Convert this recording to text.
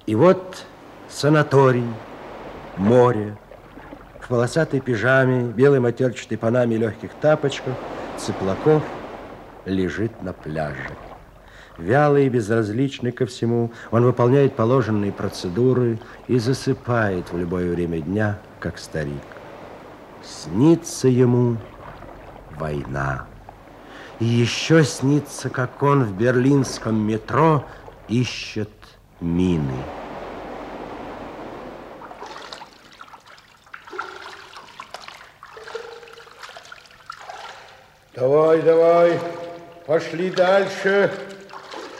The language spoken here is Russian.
И вот санаторий, море. В полосатой пижаме, белой матерчатой панаме и легких тапочках Цыплаков лежит на пляже. Вялый и безразличный ко всему, он выполняет положенные процедуры и засыпает в любое время дня, как старик. Снится ему война. И еще снится, как он в берлинском метро ищет мины. Давай, давай, пошли дальше.